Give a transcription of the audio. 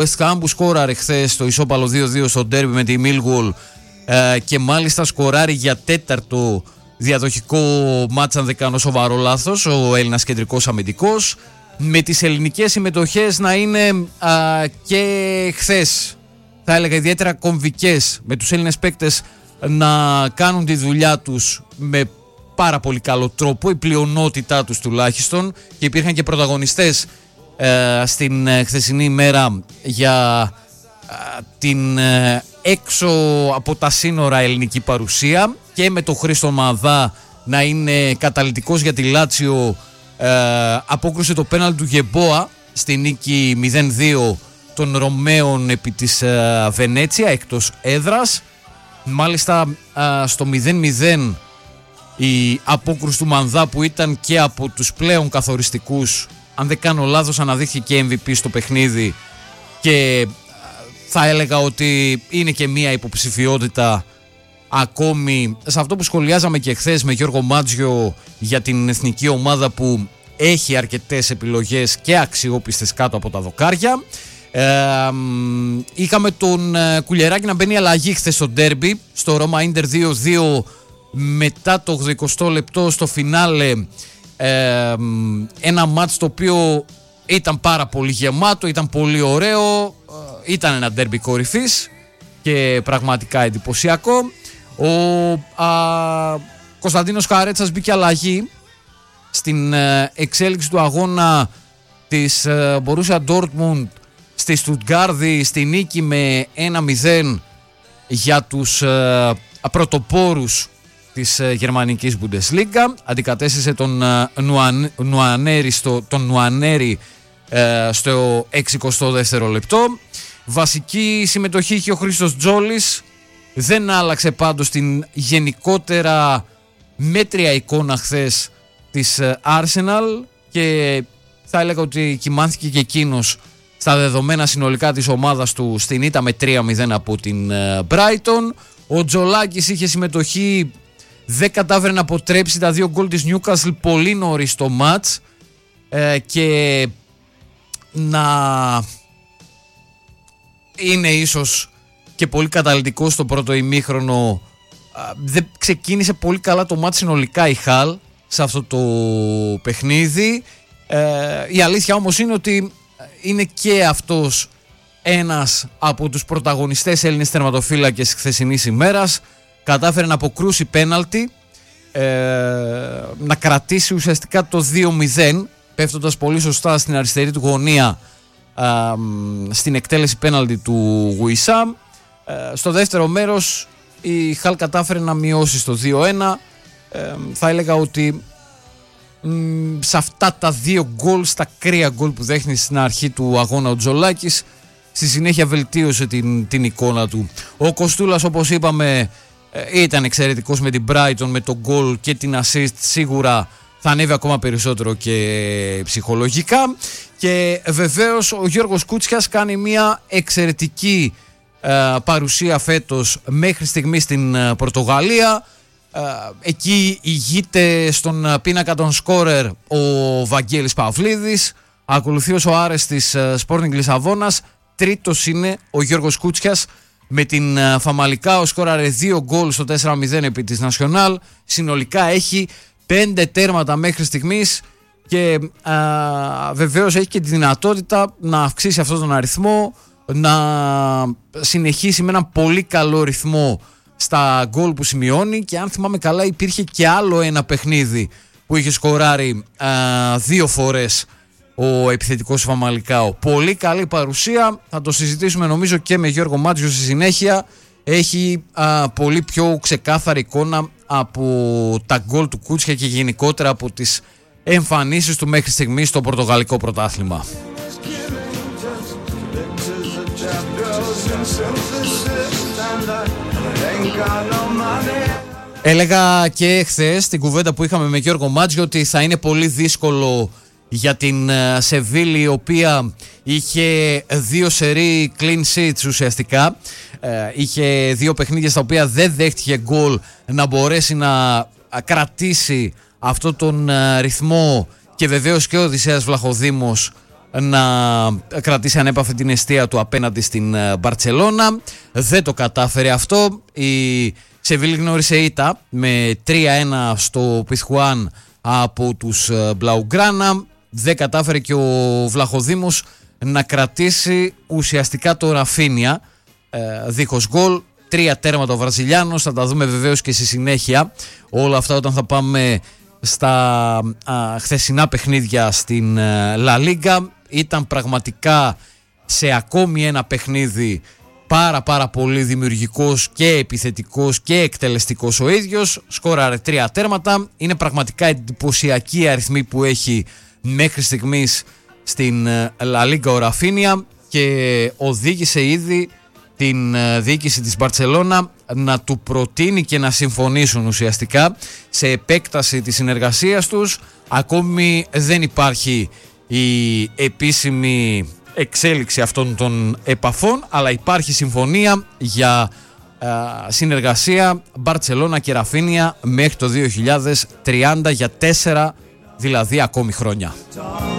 West Ham που σκόραρε χθες το ισόπαλο 2-2 στο ντέρμπι με τη Millwall και μάλιστα σκοράρει για τέταρτο διαδοχικό μάτς, αν δεν κάνω σοβαρό λάθος, ο Έλληνας κεντρικός αμυντικός, με τις ελληνικές συμμετοχές να είναι και χθες, θα έλεγα ιδιαίτερα κομβικές, με τους Έλληνες παίκτες να κάνουν τη δουλειά τους με πάρα πολύ καλό τρόπο, η πλειονότητά τους τουλάχιστον, και υπήρχαν και πρωταγωνιστές στην χθεσινή ημέρα για την έξω από τα σύνορα ελληνική παρουσία, και με τον Χρήστο Μαδά να είναι καταλυτικός για τη Λάτσιο. Απόκρουσε το πέναλτι του Γεμπόα στη νίκη 0-2 των Ρωμαίων επί της Βενέτσια εκτός έδρας. Μάλιστα στο 0-0 η απόκρουση του Μανδά, που ήταν και από τους πλέον καθοριστικούς, αν δεν κάνω λάθος αναδείχθηκε και MVP στο παιχνίδι, και θα έλεγα ότι είναι και μία υποψηφιότητα ακόμη σε αυτό που σχολιάζαμε και χθες με Γιώργο Μάτζιο για την εθνική ομάδα, που έχει αρκετές επιλογές και αξιόπιστες κάτω από τα δοκάρια. Είχαμε τον Κουλιεράκη να μπαίνει αλλαγή χθες στο ντέρμπι, στο Ρώμα Ίντερ 2-2 μετά το 80 λεπτό στο φινάλε. Ένα μάτς το οποίο ήταν πάρα πολύ γεμάτο, ήταν πολύ ωραίο, ήταν ένα ντέρμπι κορυφής και πραγματικά εντυπωσιακό. Ο Κωνσταντίνος Καρέτσας μπήκε αλλαγή στην εξέλιξη του αγώνα της Μπορούσια Ντόρτμουντ στη Στουτγκάρδη, στη νίκη με 1-0 για τους πρωτοπόρους της γερμανικής Bundesliga. Αντικατέστησε τον Νουανέρη στο 62ο λεπτό. Βασική συμμετοχή είχε ο Χρήστος Τζόλης. Δεν άλλαξε πάντως την γενικότερα μέτρια εικόνα χθες της Arsenal, και θα έλεγα ότι κοιμάνθηκε και εκείνος στα δεδομένα συνολικά της ομάδας του στην ήττα με 3-0 από την Brighton. Ο Τζολάκης είχε συμμετοχή, δεν κατάφερε να αποτρέψει τα 2 γκολ της Newcastle πολύ νωρίς στο μάτς, και να είναι ίσως και πολύ καταλυτικό στο πρώτο ημίχρονο. Δεν ξεκίνησε πολύ καλά το μάτς συνολικά η Χαλ σε αυτό το παιχνίδι. Η αλήθεια όμως είναι ότι είναι και αυτός ένας από τους πρωταγωνιστές Έλληνες τερματοφύλακες της χθεσινής ημέρας. Κατάφερε να αποκρούσει πέναλτι, να κρατήσει ουσιαστικά το 2-0, πέφτοντας πολύ σωστά στην αριστερή του γωνία στην εκτέλεση πέναλτι του Γουισάμ. Στο δεύτερο μέρος η Χαλ κατάφερε να μειώσει στο 2-1. Θα έλεγα ότι σε αυτά τα 2 γκολ, στα κρύα γκολ που δέχνει στην αρχή του αγώνα ο Τζολάκης, στη συνέχεια βελτίωσε την εικόνα του. Ο Κοστούλας, όπως είπαμε, ήταν εξαιρετικός με την Brighton, με τον γκολ και την assist. Σίγουρα θα ανέβει ακόμα περισσότερο και ψυχολογικά. Και βεβαίως ο Γιώργος Κούτσιας κάνει μια εξαιρετική παρουσία φέτος μέχρι στιγμή στην Πορτογαλία. Εκεί ηγείται στον πίνακα των σκόρερ ο Βαγγέλης Παυλίδης, ακολουθεί ο Σοάρες της Sporting Λισαβόνας, τρίτος είναι ο Γιώργος Κούτσιας με την Φαμαλικά, σκόραρε 2 γκολ στο 4-0 επί της Νασιονάλ. Συνολικά έχει 5 τέρματα μέχρι στιγμής και βεβαίως έχει και τη δυνατότητα να αυξήσει αυτόν τον αριθμό, να συνεχίσει με έναν πολύ καλό ρυθμό στα γκολ που σημειώνει. Και αν θυμάμαι καλά, υπήρχε και άλλο ένα παιχνίδι που είχε σκοράρει 2 φορές ο επιθετικός Φαμαλικάο. Πολύ καλή παρουσία, θα το συζητήσουμε νομίζω και με Γιώργο Μάτζιο στη συνέχεια. Έχει πολύ πιο ξεκάθαρη εικόνα από τα γκολ του Κούτσια και γενικότερα από τις εμφανίσεις του μέχρι στιγμής στο πορτογαλικό πρωτάθλημα. Έλεγα και χθες στην κουβέντα που είχαμε με Γιώργο Μάτζιο ότι θα είναι πολύ δύσκολο για την Σεβίλη, η οποία είχε 2 σερί clean sheets ουσιαστικά. Είχε 2 παιχνίδια στα οποία δεν δέχτηκε γκολ, να μπορέσει να κρατήσει αυτό τον ρυθμό, και βεβαίως και ο Οδυσσέας Βλαχοδήμος να κρατήσει ανέπαφη την εστία του απέναντι στην Μπαρτσελώνα. Δεν το κατάφερε αυτό. Η Σεβίλη γνώρισε ήττα με 3-1 στο Πιθουάν από τους Μπλαουγκράνα. Δεν κατάφερε και ο Βλαχοδήμος να κρατήσει ουσιαστικά το Ραφίνια δίχως γκολ. 3 τέρματα ο Βραζιλιάνος, θα τα δούμε βεβαίως και στη συνέχεια όλα αυτά όταν θα πάμε στα χθεσινά παιχνίδια στην Λα Λίγκα. Ήταν πραγματικά σε ακόμη ένα παιχνίδι πάρα πολύ δημιουργικός και επιθετικός και εκτελεστικός ο ίδιος. Σκόραρε 3 τέρματα. Είναι πραγματικά εντυπωσιακή αριθμή που έχει μέχρι στιγμής στην Λα Λίγκα ο Ραφίνια και οδήγησε ήδη την διοίκηση της Μπαρτσελώνα να του προτείνει και να συμφωνήσουν ουσιαστικά σε επέκταση της συνεργασίας τους. Ακόμη δεν υπάρχει η επίσημη εξέλιξη αυτών των επαφών, αλλά υπάρχει συμφωνία για συνεργασία Μπαρτσελώνα και Ραφίνια μέχρι το 2030 για 4 δηλαδή ακόμη χρόνια.